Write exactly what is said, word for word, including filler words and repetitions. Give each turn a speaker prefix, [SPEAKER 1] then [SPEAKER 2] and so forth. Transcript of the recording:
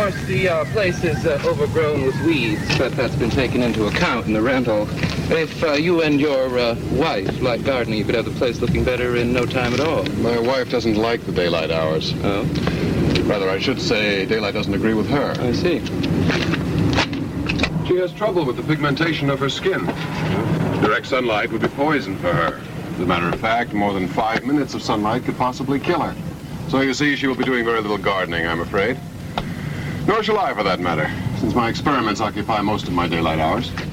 [SPEAKER 1] course, the uh, place is uh, overgrown with weeds, but that's been taken into account in the rental. If uh, you and your uh, wife like gardening, you could have the place looking better in no time at all.
[SPEAKER 2] My wife doesn't like the daylight hours.
[SPEAKER 1] Oh?
[SPEAKER 2] Rather, I should say daylight doesn't agree with her.
[SPEAKER 1] I see.
[SPEAKER 2] She has trouble with the pigmentation of her skin. Direct sunlight would be poison for her. As a matter of fact, more than five minutes of sunlight could possibly kill her. So you see, she will be doing very little gardening, I'm afraid. Nor shall I, for that matter, since my experiments occupy most of my daylight hours.